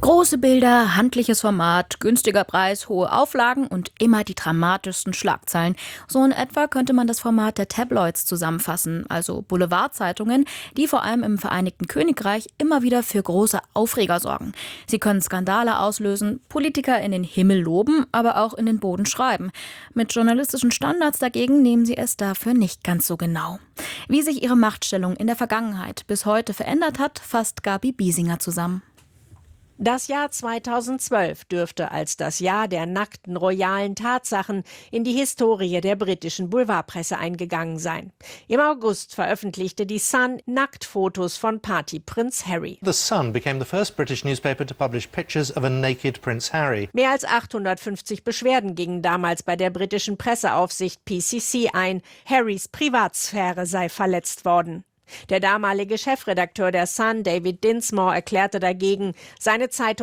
Große Bilder, handliches Format, günstiger Preis, hohe Auflagen und immer die dramatischsten Schlagzeilen. So in etwa könnte man das Format der Tabloids zusammenfassen, also Boulevardzeitungen, die vor allem im Vereinigten Königreich immer wieder für große Aufreger sorgen. Sie können Skandale auslösen, Politiker in den Himmel loben, aber auch in den Boden schreiben. Mit journalistischen Standards dagegen nehmen sie es dafür nicht ganz so genau. Wie sich ihre Machtstellung in der Vergangenheit bis heute verändert hat, fasst Gabi Biesinger zusammen. Das Jahr 2012 dürfte als das Jahr der nackten royalen Tatsachen in die Historie der britischen Boulevardpresse eingegangen sein. Im August veröffentlichte die Sun Nacktfotos von Partyprinz Harry. The Sun became the first British newspaper to publish pictures of a naked Prince Harry. Mehr als 850 Beschwerden gingen damals bei der britischen Presseaufsicht PCC ein. Harrys Privatsphäre sei verletzt worden. Der damalige Chefredakteur der Sun, David Dinsmore, erklärte dagegen, seine Zeitung